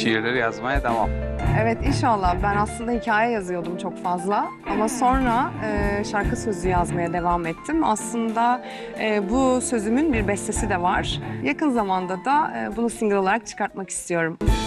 şiirleri yazmaya devam. Evet, inşallah. Ben aslında hikaye yazıyordum çok fazla ama sonra şarkı sözü yazmaya devam ettim. Aslında bu sözümün bir bestesi de var. Yakın zamanda da bunu single olarak çıkartmak istiyorum.